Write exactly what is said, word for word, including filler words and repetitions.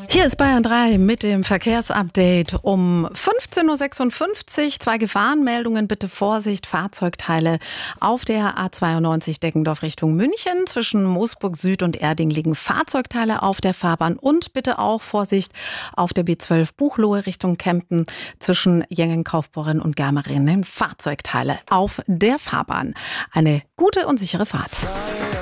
Hier ist Bayern drei mit dem Verkehrsupdate um fünfzehn Uhr sechsundfünfzig. Zwei Gefahrenmeldungen, bitte Vorsicht, Fahrzeugteile auf der A zweiundneunzig Deggendorf Richtung München. Zwischen Moosburg Süd und Erding liegen Fahrzeugteile auf der Fahrbahn und bitte auch Vorsicht auf der B zwölf Buchloe Richtung Kempten. Zwischen Jengen-Kaufbeuren und Germeringen Fahrzeugteile auf der Fahrbahn. Eine gute und sichere Fahrt.